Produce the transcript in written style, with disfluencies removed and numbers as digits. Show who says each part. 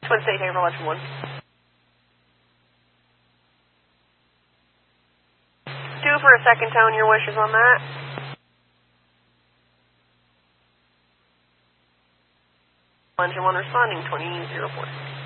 Speaker 1: Twin State Haver, Legend 1. Due for a second tone, your wishes on that. Legend 1 responding, 2004.